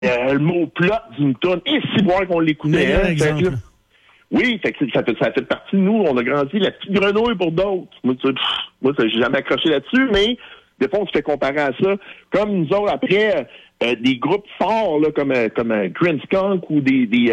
le mot plot d'une toune, et si voir qu'on l'écoutait. Exemple. Oui, fait que ça fait partie de nous. On a grandi la petite grenouille pour d'autres. Moi, j'ai jamais accroché là-dessus, mais des fois, on se fait comparer à ça. Comme nous autres, après, des groupes forts, là, comme Grand Skunk ou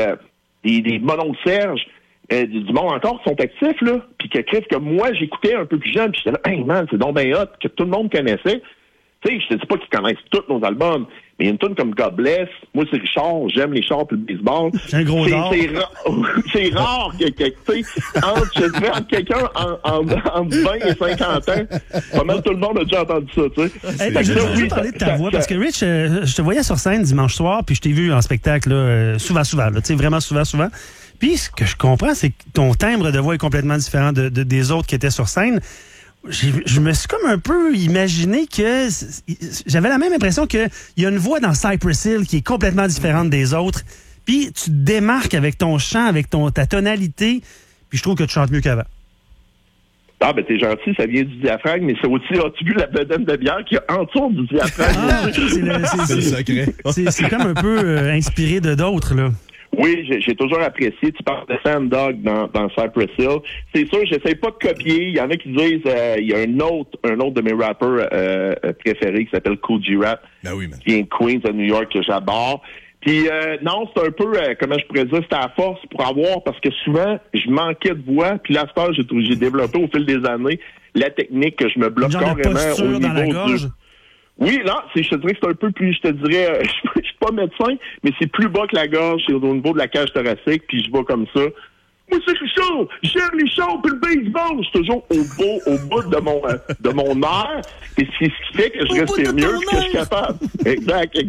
des Mononcle Serge, du monde encore qui sont actifs, là, puis que moi, j'écoutais un peu plus jeune, puis j'étais là, hey man, c'est donc ben hot, que tout le monde connaissait. Tu sais, je te dis pas qu'ils connaissent tous nos albums, mais il y a une tune comme God Bless. Moi, c'est Richard. J'aime les chars et le baseball. C'est un gros d'or. C'est rare que, tu sais, entre quelqu'un entre 20 et 50 ans, pas mal tout le monde a déjà entendu ça, tu sais. Hey, je veux parler de ta voix, parce que Rich, je te voyais sur scène dimanche soir, puis je t'ai vu en spectacle, là, souvent, tu sais, vraiment souvent. Puis, ce que je comprends, c'est que ton timbre de voix est complètement différent des autres qui étaient sur scène. Je me suis comme un peu imaginé que j'avais la même impression qu'il y a une voix dans Cypress Hill qui est complètement différente des autres. Puis tu te démarques avec ton chant, avec ta tonalité. Puis je trouve que tu chantes mieux qu'avant. Ah, ben t'es gentil, ça vient du diaphragme, mais c'est aussi, as-tu vu la bedaine de bière qui a en dessous du diaphragme? Ah, OK, c'est le secret. C'est comme un peu inspiré de d'autres, là. Oui, j'ai toujours apprécié. Tu parles de Sand Dog dans Cypress Hill. C'est sûr, j'essaie pas de copier. Il y en a qui disent, il y a un autre de mes rappeurs préférés qui s'appelle Kool G Rap, qui est Queens à New York, que j'adore. Puis non, c'est un peu, comment je pourrais dire, c'était à force pour avoir, parce que souvent, je manquais de voix. Puis là, j'ai développé au fil des années la technique que je me bloque carrément au niveau dans la gorge. Oui, là, je te dirais que c'est un peu plus, je suis pas médecin, mais c'est plus bas que la gorge, c'est au niveau de la cage thoracique, puis je vais comme ça. Moi, c'est Richard, j'aime les chars puis le baseball. Je suis toujours au bout de mon air, et c'est ce qui fait que je respire mieux que je suis capable. Exact.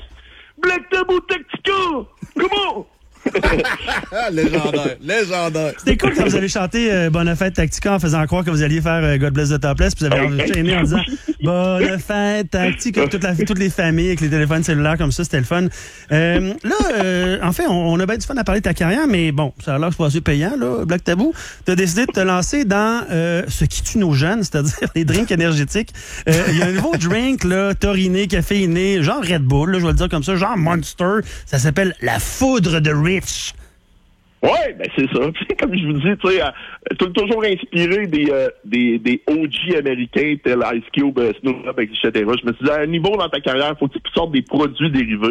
Black Tabou Tactica! Comment? Légendaire. C'était cool quand vous avez chanté Bonne Fête Tactica en faisant croire que vous alliez faire God Bless the Topless, puis vous avez enchaîné en disant Bonne Fête Tactica, toutes les familles avec les téléphones cellulaires comme ça, c'était le fun. En fait, on a bien du fun à parler de ta carrière, mais bon, ça a l'air que c'est pas assez payant, là, Black Tabou. Tu as décidé de te lancer dans ce qui tue nos jeunes, c'est-à-dire les drinks énergétiques. Il y a un nouveau drink, là, tauriné, caféiné, genre Red Bull, là, je vais le dire comme ça, genre Monster. Ça s'appelle la foudre de Rich. Oui, ben c'est ça. Comme je vous dis, tu sais, toujours inspiré des OG américains, tel Ice Cube, Snoop Dogg, etc. Je me suis dit, à un niveau dans ta carrière, il faut que tu sortes des produits dérivés.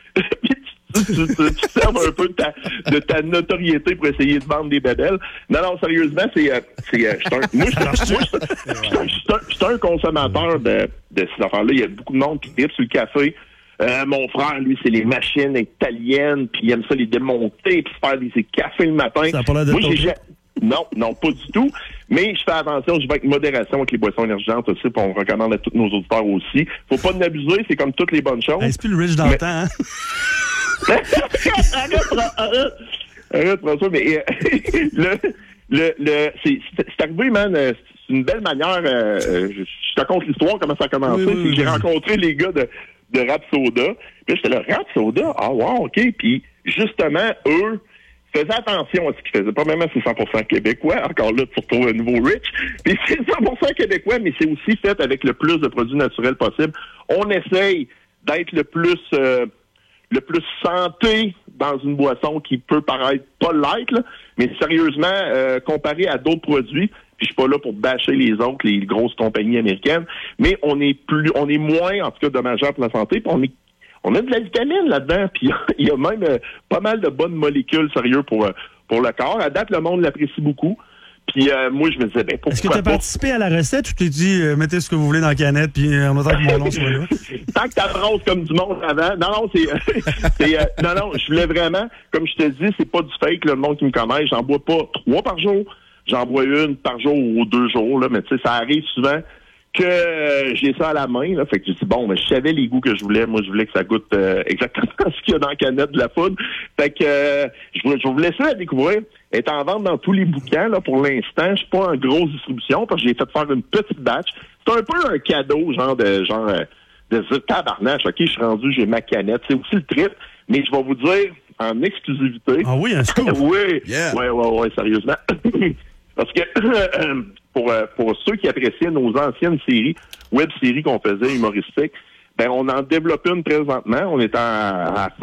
tu serves un peu de ta notoriété pour essayer de vendre des bébelles. Non, sérieusement, je suis un consommateur de ces affaires-là. Il y a beaucoup de monde qui tripe sur le café. Mon frère, lui, c'est les machines italiennes, puis il aime ça les démonter, puis faire des cafés le matin. Ça a pas l'air de Non, pas du tout. Mais je fais attention, je vais avec modération avec les boissons énergisantes aussi, puis on recommande à tous nos auditeurs aussi. Faut pas en abuser, c'est comme toutes les bonnes choses. C'est plus le Rich dans le temps, hein? Arrête, François, mais c'est arrivé, man. C'est une belle manière. Je te raconte l'histoire, comment ça a commencé. Oui, j'ai rencontré les gars de Rap Soda. Puis j'étais là, Rap Soda? Ah, wow, OK. Puis justement, eux faisaient attention à ce qu'ils faisaient. Pas même c'est 100% québécois. Encore là, tu retrouves un nouveau Rich. Puis c'est 100% québécois, mais c'est aussi fait avec le plus de produits naturels possible. On essaye d'être le plus santé dans une boisson qui peut paraître pas light, là, mais sérieusement, comparé à d'autres produits, puis je suis pas là pour bâcher les autres, les grosses compagnies américaines, mais on est moins, en tout cas, dommageable pour la santé, puis on a de la vitamine là-dedans, puis il y a même pas mal de bonnes molécules, sérieux, pour le corps. À date, le monde l'apprécie beaucoup. Puis moi, je me disais, pourquoi Est-ce que tu as participé à la recette ou tu t'es dit, mettez ce que vous voulez dans la canette, puis en autant que mon nom soit là? Tant que t'abrasses comme du monde avant. Non, je voulais vraiment, comme je te dis, c'est pas du fake, le monde qui me connaît. J'en bois pas 3 par jour. J'en bois 1 par jour ou 2 jours, là. Mais tu sais, ça arrive souvent que j'ai ça à la main, là. Fait que je dis, bon, mais je savais les goûts que je voulais. Moi, je voulais que ça goûte exactement ce qu'il y a dans la canette de la poudre. Fait que je vais vous laisser la découvrir. Elle est en vente dans tous les bouquins, là, pour l'instant. Je suis pas en grosse distribution parce que j'ai fait faire une petite batch. C'est un peu un cadeau, de tabarnache. OK, je suis rendu, j'ai ma canette. C'est aussi le trip. Mais je vais vous dire, en exclusivité. Ah oui, un scoop. Oui. Yeah. Ouais, sérieusement. Parce que, pour ceux qui appréciaient nos anciennes séries, web-séries qu'on faisait humoristiques, Ben, on en développe une présentement. On est à